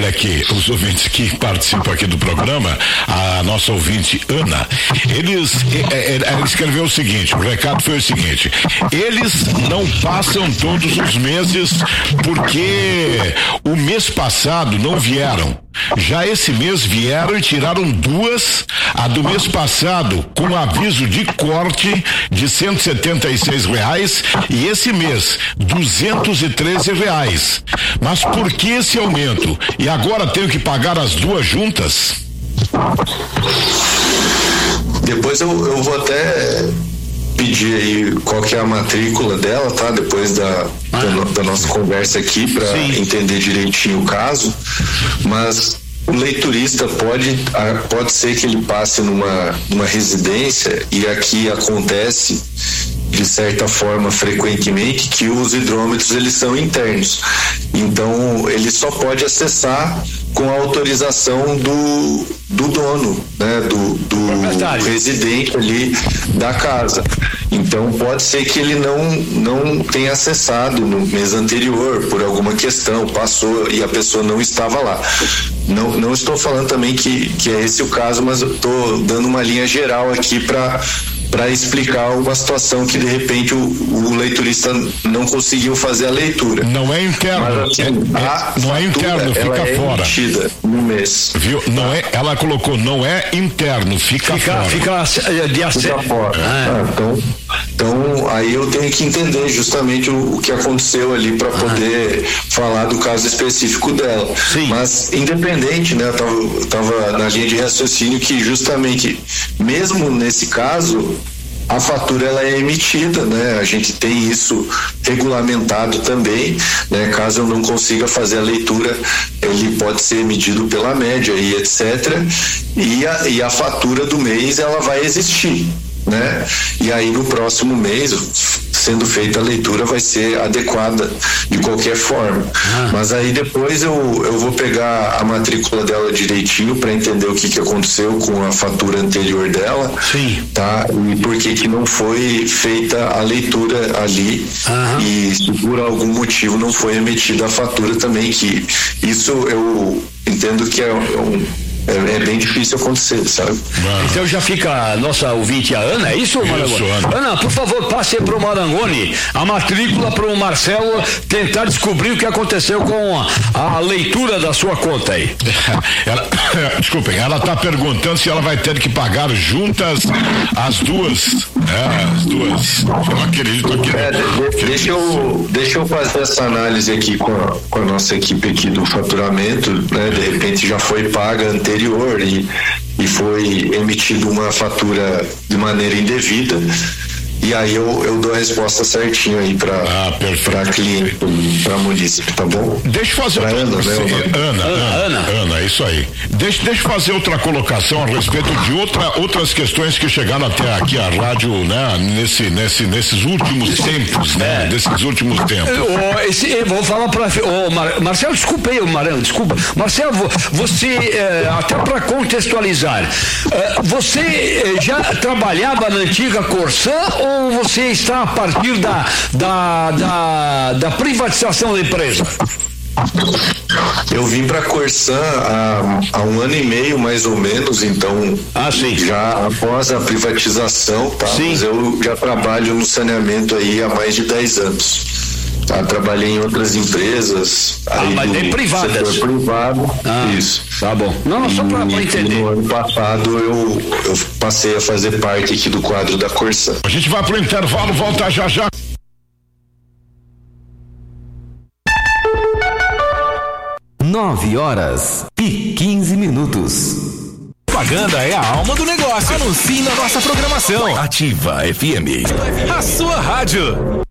é que os ouvintes que participam aqui do programa, a nossa ouvinte Ana, ela escreveu o seguinte, o recado foi o seguinte: eles não passam todos os meses porque o mês passado não vieram. Já esse mês vieram e tiraram duas, a do mês passado com aviso de corte de R$176 e esse mês R$213. Mas por que esse aumento? E agora tenho que pagar as duas juntas? Depois eu vou até pedir aí qual que é a matrícula dela, tá? Depois da nossa conversa aqui para entender direitinho o caso, mas o leiturista pode ser que ele passe numa residência, e aqui acontece de certa forma frequentemente que os hidrômetros eles são internos, então ele só pode acessar com a autorização do dono, né, do residente ali da casa. Então pode ser que ele não tenha acessado no mês anterior por alguma questão, passou e a pessoa não estava lá. Não estou falando também que é esse o caso, mas eu estou dando uma linha geral aqui para explicar uma situação que de repente o leiturista não conseguiu fazer a leitura. Não é interno. Mas, assim, não é interno, fica fora. No mês. Viu? Não é, ela colocou, não é interno, fica fora. Fica fora. Então aí eu tenho que entender justamente o que aconteceu ali para poder falar do caso específico dela. Sim. Mas independente, né? Eu tava na linha de raciocínio que justamente mesmo nesse caso a fatura ela é emitida, né? A gente tem isso regulamentado também, né? Caso eu não consiga fazer a leitura, ele pode ser emitido pela média e etc. E a fatura do mês ela vai existir, né? E aí no próximo mês, sendo feita a leitura, vai ser adequada de qualquer forma. Mas aí depois eu vou pegar a matrícula dela direitinho para entender o que aconteceu com a fatura anterior dela. Sim. Tá? E por que não foi feita a leitura ali e se por algum motivo não foi emitida a fatura também, que isso eu entendo que é bem difícil acontecer, sabe? Então já fica a nossa ouvinte, a Ana, é isso, Marangoni? Ana, por favor, passe para o Marangoni a matrícula para o Marcelo tentar descobrir o que aconteceu com a leitura da sua conta aí. Desculpem, ela está perguntando se ela vai ter que pagar juntas as duas. As duas. Eu não acredito aqui. Deixa eu fazer essa análise aqui com a nossa equipe aqui do faturamento, né? De repente já foi paga anterior e foi emitida uma fatura de maneira indevida, e aí eu dou a resposta certinho aí para cliente, para município, tá bom? Deixa eu fazer Ana, isso aí. Deixa eu fazer outra colocação a respeito de outras questões que chegaram até aqui a rádio, né? Nesses últimos tempos, né? Desses últimos tempos. Vou falar para Marcelo, desculpa aí, desculpa. Marcelo, você até para contextualizar, você já trabalhava na antiga Corsã ou você está a partir da privatização da empresa? Eu vim para Corsã há 1 ano e meio, mais ou menos, então já após a privatização, tá? Mas eu já trabalho no saneamento aí há mais de 10 anos. Tá? Trabalhei em outras empresas. Mas é privada. Setor privado. Isso. Tá bom. Não, só para entender. No ano passado eu passei a fazer parte aqui do quadro da Corsã. A gente vai pro intervalo, volta já. 9h15. Propaganda é a alma do negócio. Anuncie na nossa programação. Ativa FM. A sua rádio.